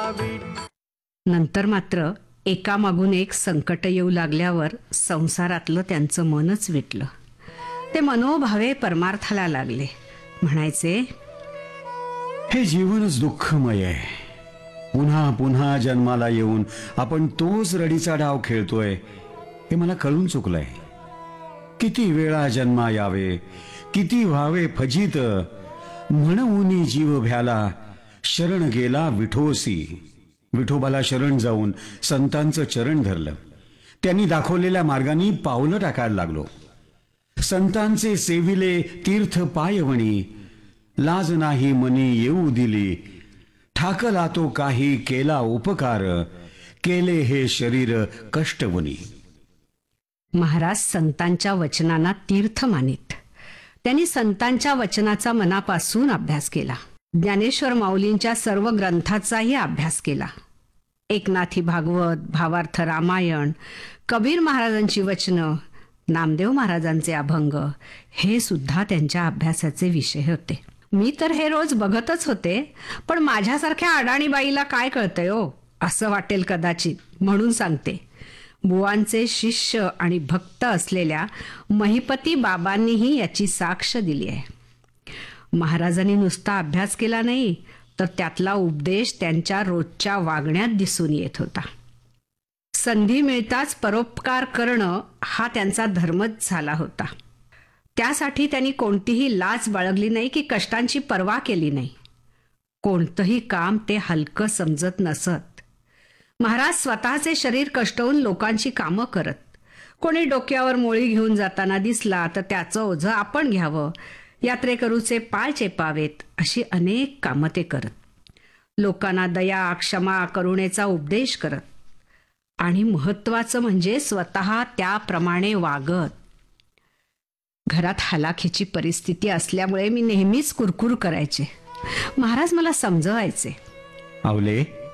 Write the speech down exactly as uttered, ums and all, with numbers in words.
नंतर मात्र एकामागून एक संकट येऊ लागल्यावर संसारातलं त्यांचं मनच विटलं. ते मनोभावे परमार्थाला लागले. म्हणायचे, हे जीवनच दुःखमय आहे. पुन्हा पुन्हा जन्माला येऊन आपण तोच रडीचा डाव खेळतोय हे मला कळून चुकलंय. किती वेळा जन्मा यावे, किती व्हावे फजित, म्हणून जीव भ्याला शरण गेला विठोसी. विठोबाला शरण जाऊन संतांचं चरण धरलं. त्यांनी दाखवलेल्या मार्गाने पावलं टाकायला लागलो. संतांचे सेविले तीर्थ पायवणी, लाज नाही मनी येऊ दिली. ठाकला तो काही केला उपकार, केले हे शरीर कष्टवनी. महाराज संतांच्या वचनांना तीर्थ मानित. त्यांनी संतांच्या वचनाचा मनापासून अभ्यास केला. ज्ञानेश्वर माऊलींच्या सर्व ग्रंथाचाही अभ्यास केला. एकनाथी भागवत, भावार्थ रामायण, कबीर महाराजांची वचनं, नामदेव महाराजांचे अभंग हे सुद्धा त्यांच्या अभ्यासाचे विषय होते. मी तर हे रोज बघतच होते, पण माझ्यासारख्या अडाणी बाईला काय कळतंय हो असं वाटेल कदाचित, म्हणून सांगते. बुवांचे शिष्य आणि भक्त असलेल्या महिपती बाबांनीही याची साक्ष दिली आहे. महाराजांनी नुसता अभ्यास केला नाही, तर त्यातला उपदेश त्यांच्या रोजच्या वागण्यात दिसून येत होता. संधी मिळताच परोपकार करणं हा त्यांचा धर्मच झाला होता. त्यासाठी त्यांनी कोणतीही लाज बाळगली नाही की कष्टांची पर्वा केली नाही. कोणतंही काम ते हलकं समजत नसत. महाराज स्वतःचे शरीर कष्टवून लोकांची कामं करत. कोणी डोक्यावर मोळी घेऊन जाताना दिसला तर त्याचं ओझं आपण घ्यावं, यात्रेकरूचे पाय चेपावेत, अशी अनेक कामं ते करत. लोकांना दया, क्षमा, करुणेचा उपदेश करत. आणि महत्वाचं म्हणजे स्वतः त्याप्रमाणे वागत. घरात हलाखीची परिस्थिती असल्यामुळे मी नेहमीच कुरकुर करायचे. महाराज मला समजवायचे, आवले